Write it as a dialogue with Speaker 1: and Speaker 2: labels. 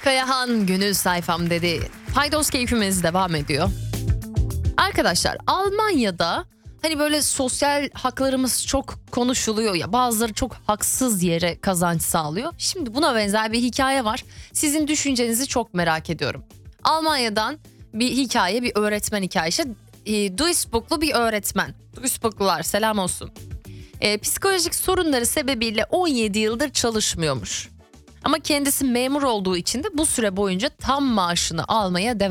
Speaker 1: Kayahan gönül sayfam dedi. Paydos keyfimiz devam ediyor. Arkadaşlar, Almanya'da hani böyle sosyal haklarımız çok konuşuluyor ya, bazıları çok haksız yere kazanç sağlıyor. Şimdi buna benzer bir hikaye var. Sizin düşüncenizi çok merak ediyorum. Almanya'dan bir hikaye, bir öğretmen hikayesi. Duisburglu bir öğretmen. Duisburglular selam olsun. Psikolojik sorunları sebebiyle 17 yıldır çalışmıyormuş. Ama kendisi memur olduğu için de bu süre boyunca tam maaşını almaya devam